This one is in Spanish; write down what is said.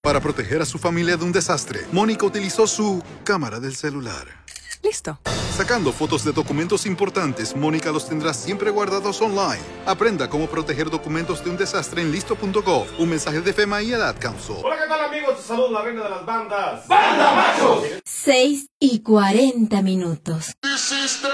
Para proteger a su familia de un desastre, Mónica utilizó su cámara del celular. Listo. Sacando fotos de documentos importantes, Mónica los tendrá siempre guardados online. Aprenda cómo proteger documentos de un desastre en listo.gov. Un mensaje de FEMA y el Ad Council. Hola, ¿qué tal, amigos? Te saludo la reina de las bandas. ¡Banda Machos! 6:40.